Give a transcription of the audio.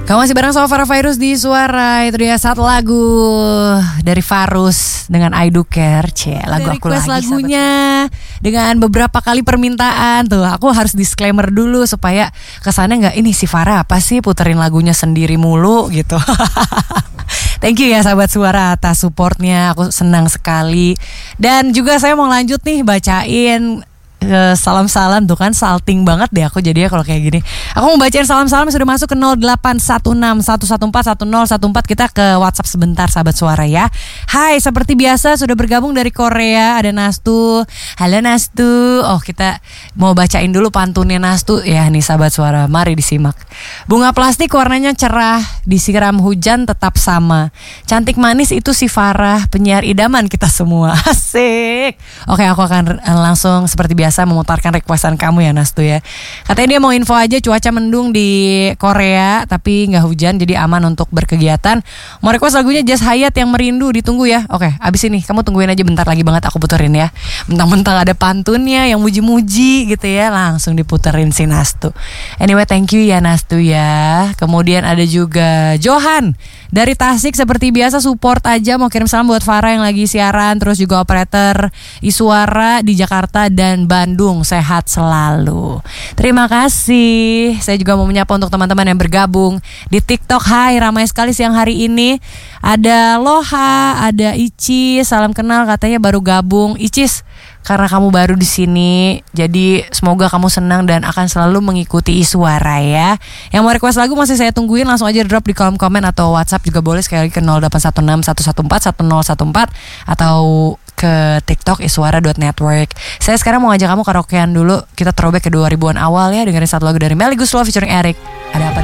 Kamu masih bareng sama Farah Fairuz di Suara. Itu dia satu lagu dari Farus dengan I Do Care. Lagu aku lagi lagunya dengan beberapa kali permintaan. Tuh aku harus disclaimer dulu supaya kesannya gak ini si Farah apa sih puterin lagunya sendiri mulu gitu. Thank you ya sahabat Suara atas supportnya. Aku senang sekali. Dan juga saya mau lanjut nih bacain salam-salam tuh kan, salting banget deh aku jadinya kalau kayak gini. Aku mau bacain salam-salam yang sudah masuk ke 0816 114 1014. Kita ke WhatsApp sebentar sahabat Suara ya. Hai, seperti biasa sudah bergabung dari Korea ada Nastu. Halo Nastu. Oh, kita mau bacain dulu pantunnya Nastu ya nih sahabat Suara. Mari disimak. Bunga plastik warnanya cerah, disiram hujan tetap sama. Cantik manis itu si Farah, penyiar idaman kita semua. Asik. Oke, aku akan langsung seperti biasa memutarkan requestan kamu ya Nastu ya. Katanya dia mau info aja cuaca mendung di Korea tapi gak hujan jadi aman untuk berkegiatan. Mau request lagunya Just Hayat yang Merindu, ditunggu ya. Oke, abis ini kamu tungguin aja bentar lagi banget aku puterin ya. Mentang-mentang ada pantunnya yang muji-muji gitu ya, langsung diputerin si Nastu. Anyway, thank you ya Nastu ya. Kemudian ada juga Johan dari Tasik, seperti biasa support aja, mau kirim salam buat Farah yang lagi siaran, terus juga operator Isuara di Jakarta dan Bandung, sehat selalu. Terima kasih. Saya juga mau menyapa untuk teman-teman yang bergabung di TikTok. Hai, ramai sekali siang hari ini. Ada Loha, ada Icis, salam kenal katanya baru gabung. Icis, karena kamu baru di sini, jadi semoga kamu senang dan akan selalu mengikuti Isuara ya. Yang mau request lagu masih saya tungguin, langsung aja drop di kolom komen atau WhatsApp juga boleh, sekali lagi ke 0816 114 1014 atau ke TikTok isuara.network. Saya sekarang mau ngajak kamu karaokean dulu. Kita throwback ke 2000-an awal ya, dengerin satu lagu dari Melly Goeslaw featuring Eric. Ada apa?